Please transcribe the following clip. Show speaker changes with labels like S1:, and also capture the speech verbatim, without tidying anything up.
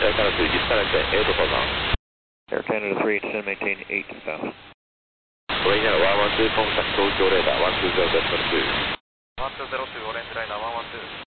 S1: Air Canada three, disconnect eight for now.
S2: Air Canada three, descend, maintain eight south.
S1: Orange Liner one one two, contact Tokyo radar one two zero decimal two.
S3: one two zero two, Orange Liner one one two.